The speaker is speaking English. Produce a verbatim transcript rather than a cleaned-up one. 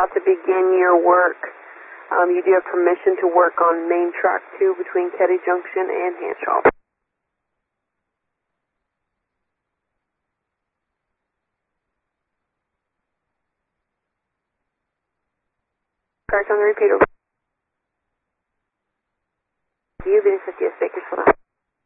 about to begin your work. Um, you do have permission to work on Main Track two between Ketty Junction and Hanshaw. Correct on the repeater. You, Venus fifty, Bakersfield.